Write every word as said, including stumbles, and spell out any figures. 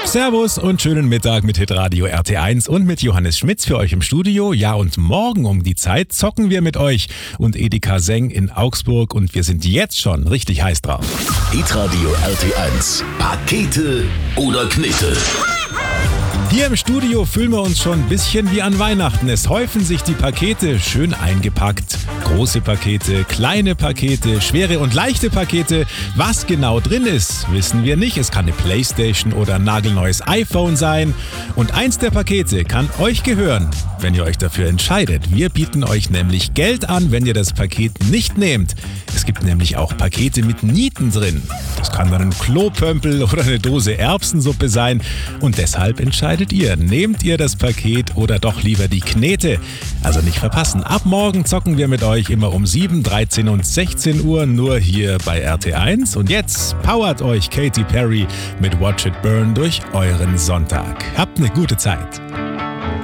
Servus und schönen Mittag mit Hitradio R T eins und mit Johannes Schmitz für euch im Studio. Ja, und morgen um die Zeit zocken wir mit euch und Edeka Seng in Augsburg und wir sind jetzt schon richtig heiß drauf. Hitradio R T eins. Pakete oder Knete? Hier im Studio fühlen wir uns schon ein bisschen wie an Weihnachten. Es häufen sich die Pakete, schön eingepackt. Große Pakete, kleine Pakete, schwere und leichte Pakete. Was genau drin ist, wissen wir nicht. Es kann eine Playstation oder ein nagelneues iPhone sein. Und eins der Pakete kann euch gehören, wenn ihr euch dafür entscheidet. Wir bieten euch nämlich Geld an, wenn ihr das Paket nicht nehmt. Es gibt nämlich auch Pakete mit Nieten drin. Das kann dann ein Klopömpel oder eine Dose Erbsensuppe sein. Und deshalb entscheidet ihr, nehmt ihr das Paket oder doch lieber die Knete? Also nicht verpassen. Ab morgen zocken wir mit euch immer um sieben, dreizehn und sechzehn Uhr nur hier bei R T eins. Und jetzt powert euch Katy Perry mit Watch It Burn durch euren Sonntag. Habt eine gute Zeit.